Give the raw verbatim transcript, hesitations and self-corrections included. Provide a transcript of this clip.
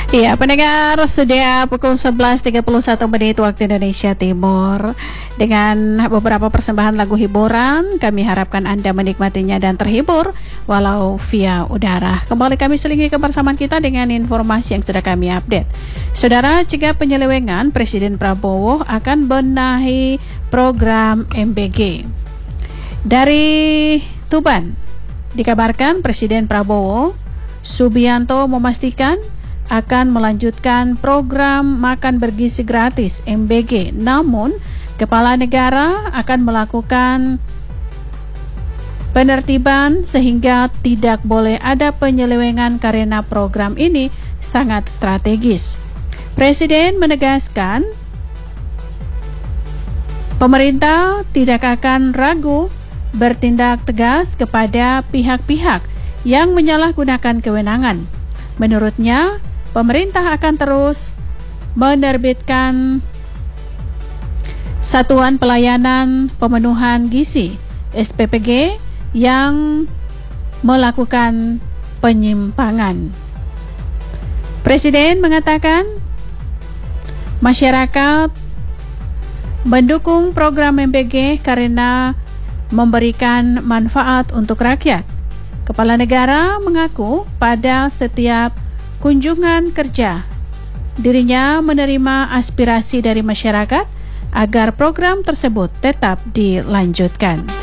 Iya, pendengar, sudah pukul sebelas tiga puluh satu menit waktu Indonesia Timur. Dengan beberapa persembahan lagu hiburan, kami harapkan Anda menikmatinya dan terhibur walau via udara. Kembali kami selingi kebersamaan kita dengan informasi yang sudah kami update. Saudara, cegah penyelewengan, Presiden Prabowo akan benahi program M B G. Dari Tuban, dikabarkan Presiden Prabowo Subianto memastikan akan melanjutkan program makan bergizi gratis M B G. Namun, Kepala Negara akan melakukan penertiban sehingga tidak boleh ada penyelewengan karena program ini sangat strategis. Presiden menegaskan pemerintah tidak akan ragu bertindak tegas kepada pihak-pihak yang menyalahgunakan kewenangan. Menurutnya, pemerintah akan terus menerbitkan Satuan Pelayanan Pemenuhan Gizi S P P G yang melakukan penyimpangan. Presiden mengatakan masyarakat mendukung program M B G karena memberikan manfaat untuk rakyat. Kepala Negara mengaku pada setiap kunjungan kerja dirinya menerima aspirasi dari masyarakat agar program tersebut tetap dilanjutkan.